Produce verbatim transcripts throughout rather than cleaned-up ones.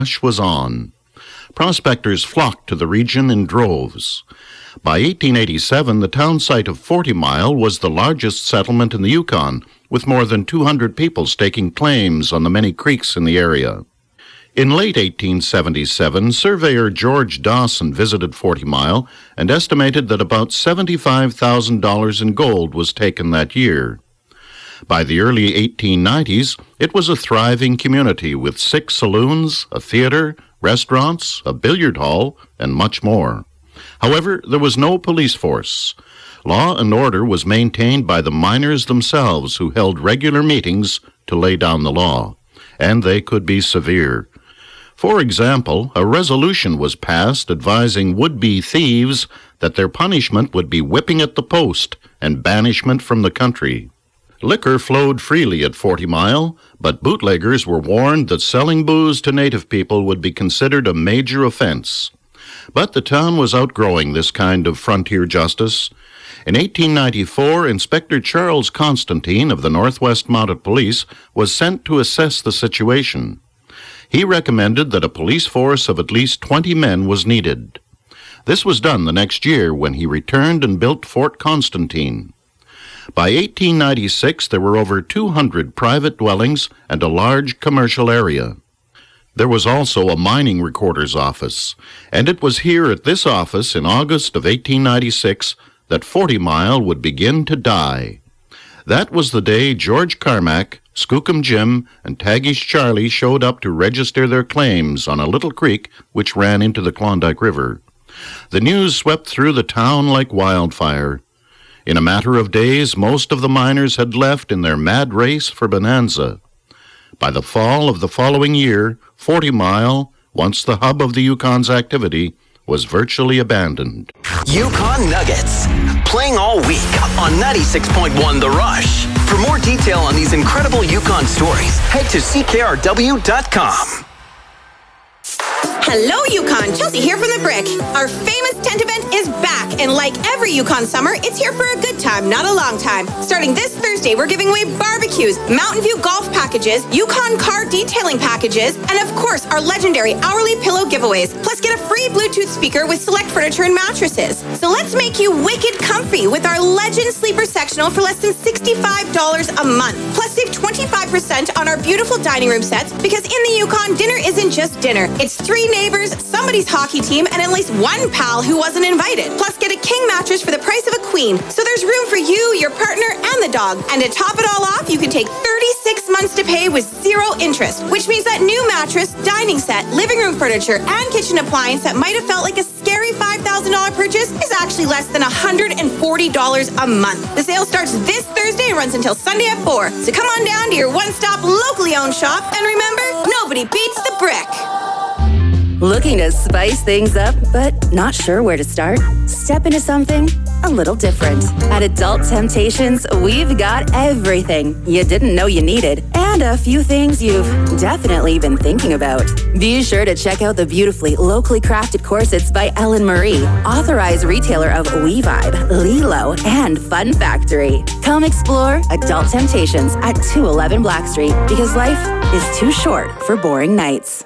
rush was on. Prospectors flocked to the region in droves. By eighteen eighty-seven, the town site of Forty Mile was the largest settlement in the Yukon, with more than two hundred people staking claims on the many creeks in the area. In late eighteen seventy-seven, surveyor George Dawson visited Forty Mile and estimated that about seventy-five thousand dollars in gold was taken that year. By the early eighteen nineties, it was a thriving community with six saloons, a theater, restaurants, a billiard hall, and much more. However, there was no police force. Law and order was maintained by the miners themselves, who held regular meetings to lay down the law, and they could be severe. For example, a resolution was passed advising would-be thieves that their punishment would be whipping at the post and banishment from the country. Liquor flowed freely at Forty Mile, but bootleggers were warned that selling booze to native people would be considered a major offense. But the town was outgrowing this kind of frontier justice. In eighteen ninety-four, Inspector Charles Constantine of the Northwest Mounted Police was sent to assess the situation. He recommended that a police force of at least twenty men was needed. This was done the next year when he returned and built Fort Constantine. By eighteen ninety-six, there were over two hundred private dwellings and a large commercial area. There was also a mining recorder's office, and it was here at this office in August of eighteen ninety-six that Forty Mile would begin to die. That was the day George Carmack, Skookum Jim, and Tagish Charlie showed up to register their claims on a little creek which ran into the Klondike River. The news swept through the town like wildfire. In a matter of days, most of the miners had left in their mad race for bonanza. By the fall of the following year, Forty Mile, once the hub of the Yukon's activity, was virtually abandoned. Yukon Nuggets, playing all week on ninety-six point one The Rush. For more detail on these incredible Yukon stories, head to C K R W dot com. Hello, Yukon. Chelsea here from The Brick. Our famous tent event is back, and like every Yukon summer, it's here for a good time, not a long time. Starting this Thursday, we're giving away barbecues, Mountain View golf packages, Yukon car detailing packages, and of course, our legendary hourly pillow giveaways. Plus, get a free Bluetooth speaker with select furniture and mattresses. So let's make you wicked comfy with our Legend Sleeper Sectional for less than sixty-five dollars a month. Plus, save twenty-five percent on our beautiful dining room sets, because in the Yukon, dinner isn't just dinner. It's three neighbors, somebody's hockey team, and at least one pal who wasn't invited. Plus, get a king mattress for the price of a queen. So there's room for you, your partner, and the dog. And to top it all off, you can take thirty-six months to pay with zero interest, which means that new mattress, dining set, living room furniture, and kitchen appliance that might have felt like a scary five thousand dollars purchase is actually less than one hundred forty dollars a month. The sale starts this Thursday and runs until Sunday at four. So come on down to your one-stop locally owned shop, and remember, nobody beats The Brick. Looking to spice things up, but not sure where to start? Step into something a little different. At Adult Temptations, we've got everything you didn't know you needed, and a few things you've definitely been thinking about. Be sure to check out the beautifully locally crafted corsets by Ellen Marie, authorized retailer of We Vibe, Lilo, and Fun Factory. Come explore Adult Temptations at two eleven Black Street, because life is too short for boring nights.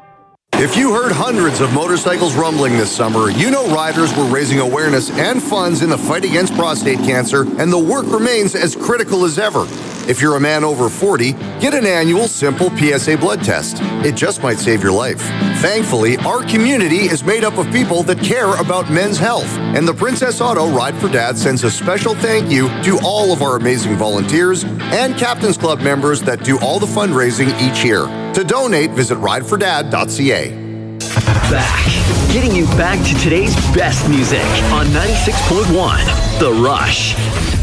If you heard hundreds of motorcycles rumbling this summer, you know riders were raising awareness and funds in the fight against prostate cancer, and the work remains as critical as ever. If you're a man over forty, get an annual simple P S A blood test. It just might save your life. Thankfully, our community is made up of people that care about men's health, and the Princess Auto Ride for Dad sends a special thank you to all of our amazing volunteers and Captain's Club members that do all the fundraising each year. To donate, visit ride for dad dot c a. Back, getting you back to today's best music on ninety-six point one The Rush.